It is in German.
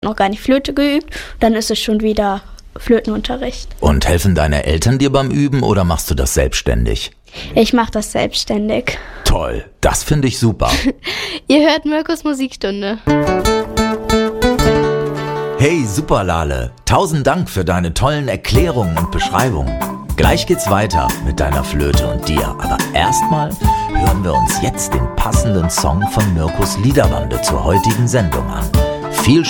noch gar nicht Flöte geübt, dann ist es schon wieder Flötenunterricht. Und helfen deine Eltern dir beim Üben oder machst du das selbstständig? Ich mache das selbstständig. Toll, das finde ich super. Ihr hört Mirkos Musikstunde. Hey, super Lale, 1000 Dank für deine tollen Erklärungen und Beschreibungen. Gleich geht's weiter mit deiner Flöte und dir, aber erstmal hören wir uns jetzt den passenden Song von Mirkos Liederbande zur heutigen Sendung an. Viel